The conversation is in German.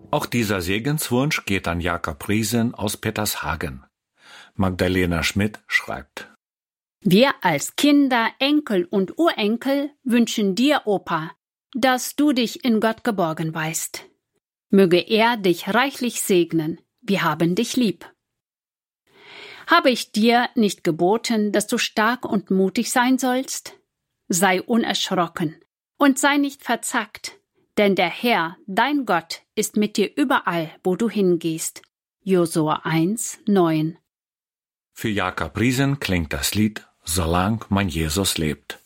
Auch dieser Segenswunsch geht an Jakob Riesen aus Petershagen. Magdalena Schmidt schreibt: Wir als Kinder, Enkel und Urenkel wünschen dir, Opa, dass du dich in Gott geborgen weißt. Möge er dich reichlich segnen. Wir haben dich lieb. Habe ich dir nicht geboten, dass du stark und mutig sein sollst? Sei unerschrocken und sei nicht verzagt, denn der Herr, dein Gott, ist mit dir überall, wo du hingehst. Josua 1,9. Für Jakob Riesen klingt das Lied »Solang mein Jesus lebt«.